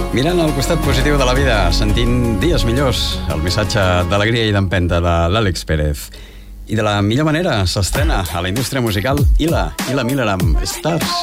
Mirant el costat positiu de la vida, sentint dies millors, el missatge d'alegria i d'empenta de l'Àlex Pérez. I de la millor manera s'estrena a la indústria musical Ila Miller amb Stars.